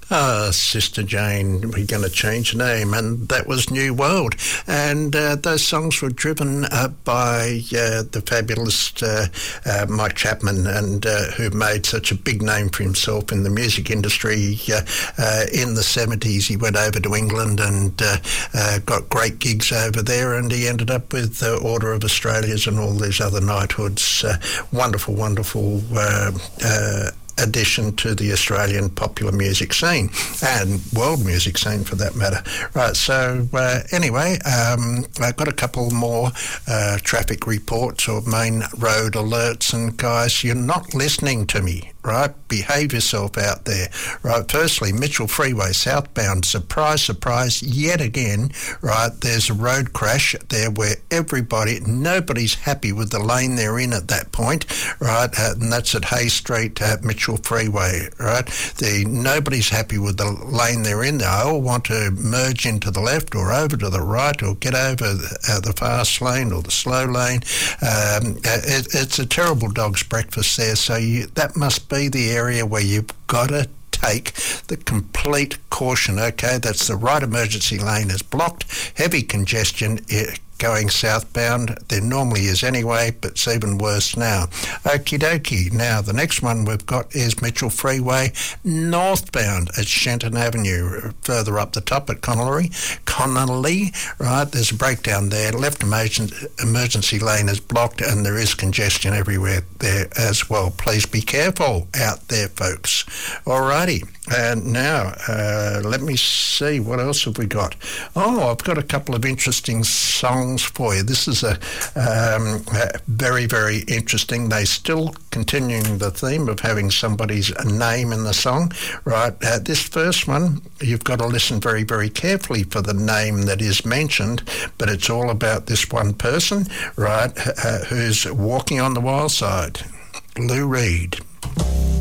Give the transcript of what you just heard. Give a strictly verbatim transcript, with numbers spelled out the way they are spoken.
Uh, Sister Jane, we're going to change the name, and that was New World. And uh, those songs were driven uh, by uh, the fabulous uh, uh, Mike Chapman, and uh, who made such a big name for himself in the music industry. Uh, uh, in the seventies, he went over to England and uh, uh, got great gigs over there, and he ended up with the Order of Australias and all these other knighthoods. Uh, wonderful, wonderful uh, uh, addition to the Australian popular music scene and world music scene for that matter. Right, so uh, anyway, um, I've got a couple more uh, traffic reports or main road alerts, and guys, you're not listening to me. Right, behave yourself out there. Right, firstly, Mitchell Freeway southbound, surprise, surprise, yet again. Right, there's a road crash there where everybody, nobody's happy with the lane they're in at that point. Right, uh, and that's at Hay Street, uh, Mitchell Freeway. Right, the nobody's happy with the lane they're in. They all want to merge into the left or over to the right or get over the, uh, the fast lane or the slow lane. Um, it, it's a terrible dog's breakfast there. So you, that must be the area where you've got to take the complete caution. Okay, that's the right emergency lane is blocked, heavy congestion going southbound. There normally is anyway, but it's even worse now. Okie dokie. Now, the next one we've got is Mitchell Freeway northbound at Shenton Avenue, further up the top at Connolly. Connolly, right, there's a breakdown there. Left emergency, emergency lane is blocked, and there is congestion everywhere there as well. Please be careful out there, folks. Alrighty. And now, uh, let me see, what else have we got? Oh, I've got a couple of interesting songs for you. This is a um, very, very interesting. They still continuing the theme of having somebody's name in the song, right? Uh, this first one, you've got to listen very, very carefully for the name that is mentioned, but it's all about this one person, right, uh, who's walking on the wild side. Lou Reed.